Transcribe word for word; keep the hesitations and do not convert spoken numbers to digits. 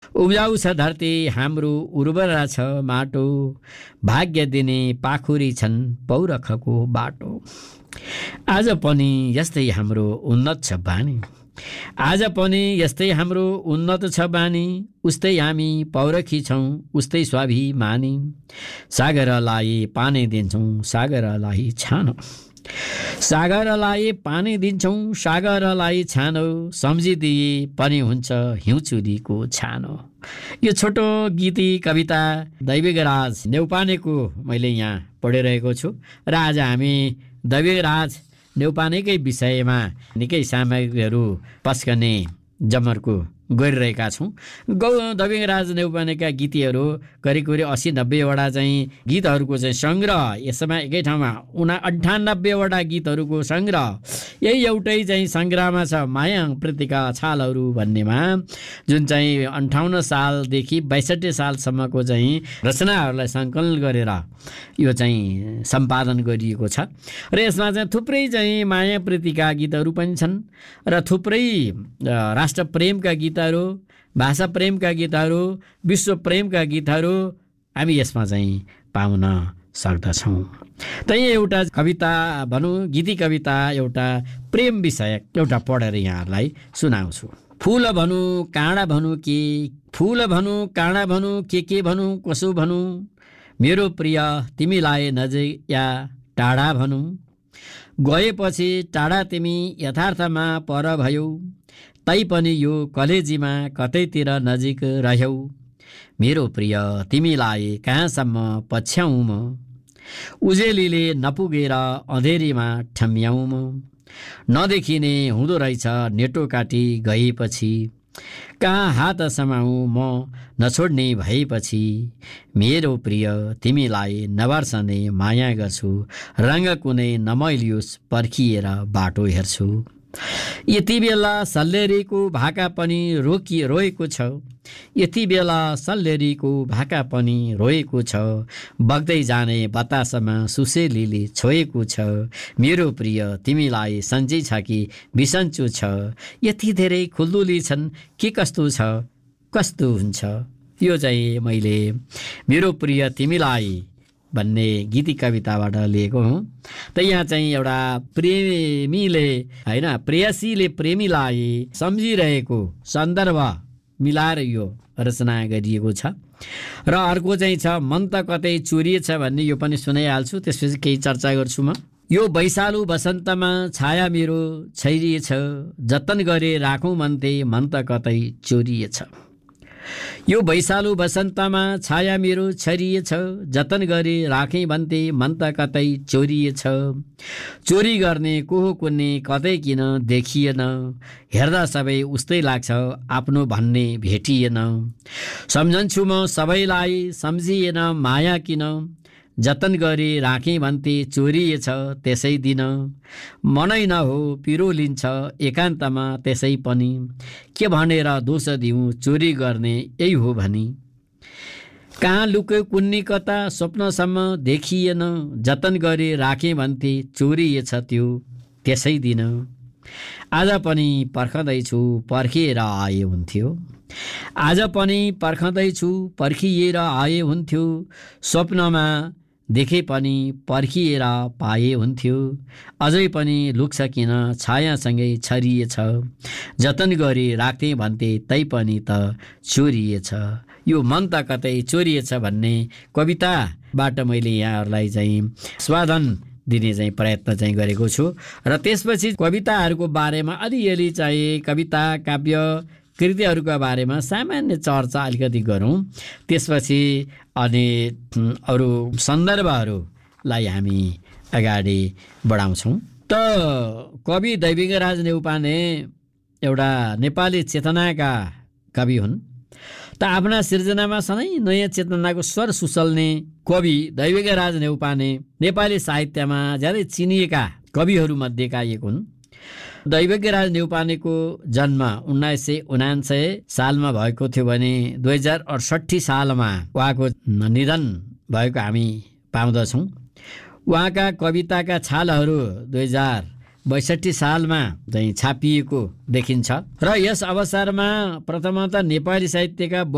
उब्जाउ छ धरती हाम्रो उर्वरा छ माटो, भाग्य दिने पाखुरी छन् पौरखको बाटो। आज पनि यस्तै हाम्रो उन्नत छ बानी, आज पनि यस्तै हाम्रो उन्नत छ बानी, उस्तै हामी पौरखी छौँ उस्तै स्वाभिमानी। सागरलाई पानी दिन्छौँ सागरलाई छानो, सागरलाई पानी दिन्छौँ सागरलाई छानो, सम्झिदिए पनि हुन्छ हिउँचुलीको छानो। यो छोटो गीती कविता दैविकराज नेउपानेको मैले यहाँ पढिरहेको छु र आज हामी दैविकराज नेउपानेकै विषयमा निकै सामग्रीहरू पस्कने जमर्को गरिरहेका छौँ। गौ दैविकराज नेउपानेका गीतीहरू करिब करिब अस्सी नब्बेवटा चाहिँ गीतहरूको चाहिँ सङ्ग्रह, यसमा एकै ठाउँमा उना अन्ठानब्बेवटा गीतहरूको सङ्ग्रह यही एउटै चाहिँ सङ्ग्रहमा छ। माया प्रतिका छालहरू भन्नेमा जुन चाहिँ अन्ठाउन्न सालदेखि बैसठी सालसम्मको चाहिँ रचनाहरूलाई सङ्कलन गरेर यो चाहिँ सम्पादन गरिएको छ र यसमा चाहिँ थुप्रै चाहिँ माया प्रीतिका गीतहरू पनि छन् र थुप्रै राष्ट्र प्रेमका गीतहरू, भाषा प्रेमका गीतहरू, विश्व प्रेमका गीतहरू हामी यसमा चाहिँ पाउन सक्दछौँ। त यहाँ एउटा कविता भनौँ, गीती कविता एउटा प्रेम विषय एउटा पढेर यहाँहरूलाई सुनाउँछु। फुल भनौँ काँडा भनौँ के, फुल भनौँ काँडा भनौँ के के भनौँ कसो भनौँ, मेरो प्रिय तिमीलाई नजिक या टाढा भनौँ, गएपछि टाढा तिमी यथार्थमा पर भयौ, तैपनि यो कलेजीमा कतैतिर नजिक रह्यौ, मेरो प्रिय तिमीलाई कहाँसम्म पछ्याउँ म, उजेलीले नपुगेर अँधेरीमा ठम्याउँ म, नदेखिने हुँदो रहेछ नेटो काटी गएपछि, कहाँ हात समाउँ म नछोड्ने भएपछि, मेरो प्रिय तिमीलाई नबार्सने माया गर्छु, रङ्ग कुनै नमैलियोस् पर्खिएर बाटो हेर्छु, यति बेला सल्लेरीको भाका पनि रोकी रोएको छ, यति बेला सल्लेरीको भाका पनि रोएको छ, बग्दै जाने बतासमा सुसेलीले छोएको छ, मेरो प्रिय तिमीलाई सन्चै छ कि बिसन्चो छ, यति धेरै खुल्दुली छन् के कस्तो छ कस्तो हुन्छ। यो चाहिँ मैले मेरो प्रिय तिमीलाई भन्ने गीती कविताबाट लिएको हुँ। त यहाँ चाहिँ एउटा प्रेमीले होइन प्रेयसीले प्रेमीलाई सम्झिरहेको सन्दर्भ मिलाएर यो रचना गरिएको छ। र अर्को चाहिँ छ मन त कतै चोरिएछ भन्ने, यो पनि सुनाइहाल्छु, त्यसपछि केही चर्चा गर्छु म। यो वैशालु बसन्तमा छाया मेरो छैरिएछ, जतन गरे राखौँ भन्थे मन त कतै चोरिएछ, यो वैशालु बसन्तमा छाया मेरो छरिएछ, जतन गरे राखेँ भन्थे मन त कतै चोरिएछ, चोरी गर्ने को हो कुन्ने कतै किन देखिएन, हेर्दा सबै उस्तै लाग्छ आफ्नो भन्ने भेटिएन, सम्झन्छु म सबैलाई सम्झिएन माया किन, जतन गरी राखेँ भन्थे चोरिएछ त्यसै दिन, मनै नहो पिरो लिन्छ एकान्तमा त्यसै पनि, के भनेर दोष दिउँ चोरी गर्ने यही हो भनी, कहाँ लुक्यो कुन्नी कता स्वप्नसम्म देखिएन, जतन गरी राखेँ भन्थे चोरिएछ त्यो त्यसै दिन, आज पनि पर्खँदैछु पर्खिएर आए हुन्थ्यो, आज पनि पर्खँदैछु पर्खिएर आए हुन्थ्यो, स्वप्नमा देखे पनि पर्खिएर पाए हुन्थ्यो, अझै पनि लुक्छ किन छायासँगै छरिएछ, जतन गरी राख्थे भन्थे तै पनि त चोरिएछ। यो मन त कतै चोरिएछ भन्ने कविताबाट मैले यहाँहरूलाई चाहिँ स्वादन दिने चाहिँ प्रयत्न चाहिँ गरेको छु। र त्यसपछि कविताहरूको बारेमा अलिअलि चाहिँ कविता काव्य कृतिहरूका बारेमा सामान्य चर्चा अलिकति गरौँ, त्यसपछि अनि अरू सन्दर्भहरूलाई हामी अगाडि बढाउँछौँ। त कवि दैविकराज नेउपाने एउटा नेपाली चेतनाका कवि हुन्। त आफ्ना सिर्जनामा सधैँ नयाँ चेतनाको स्वर सुसल्ने कवि दैविकराज नेउपाने नेपाली साहित्यमा ज्यादै चिनिएका कविहरूमध्येका एक हुन्। दैविकराज नेउपानेको जन्म उन्नाइस सय उनान्सय सालमा भएको थियो भने दुई हजार अडसट्ठी सालमा उहाँको निधन भएको हामी पाउँदछौँ। उहाँका कविताका छालहरू दुई हजार बैसठी सालमा चाहिँ छापिएको देखिन्छ र यस अवसरमा प्रथमतः नेपाली साहित्यका